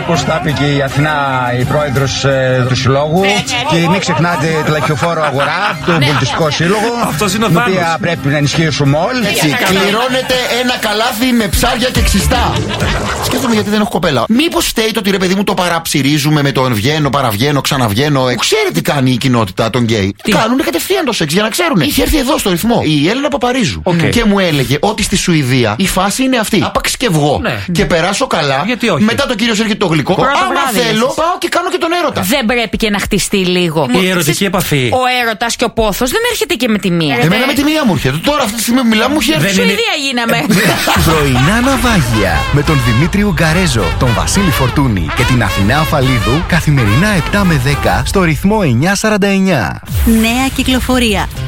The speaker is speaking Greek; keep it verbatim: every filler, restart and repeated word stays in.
όπως τα είπε και η Αθηνά, η πρόεδρος ε, του συλλόγου. Και μην ξεχνάτε τη Λαχιοφόρο Αγορά, τον πολιτιστικό σύλλογο. Αυτός είναι ο την Θάνος. οποία πρέπει να ενισχύσουμε όλοι. Έτσι, κληρώνεται ένα καλάθι με ψάρια και ξυστά. Σκέφτομαι γιατί δεν έχω κοπέλα. Μήπως φταίει το ότι ρε παιδί μου το παραψυρίζουμε με το βγαίνω, παραβγαίνω, ξαναβγαίνω. Ε, ξέρετε τι κάνει η κοινότητα των γκέι. Κάνουν κατευθείαν το σεξ για να ξέρουν. Είχε έρθει εδώ στο ρυθμό η Έλληνα Παπαρίζου. Okay. Και μου έλεγε ότι στη Σουηδία η φάση είναι αυτή. Άπαξ και βγω Ναι. και περάσω καλά. Γιατί όχι. Μετά το κύριο έρχεται το γλυκό. Πρώτο Άμα βράδυ, θέλω, εσείς. πάω και κάνω και τον έρωτα. Δεν πρέπει και να χτιστεί λίγο. Η ερωτική επαφή. Ο έρωτας και ο πόθος δεν έρχεται και με τη μία. Εμένα με τη μία μου έρχεται. Τώρα αυτή τη στιγμή που μιλάμε μου έχει έρθει. Δεν είναι- Σουηδία γίναμε. Πρωινά ναυάγια με τον Δημήτρη Ουγκαρέζο, τον Βασίλη Φορτούνη και την Αθηνά Αφαλίδου καθημερινά επτά με δέκα στο ρυθμό εννιακόσια σαράντα εννιά. Νέα κυκλοφορία.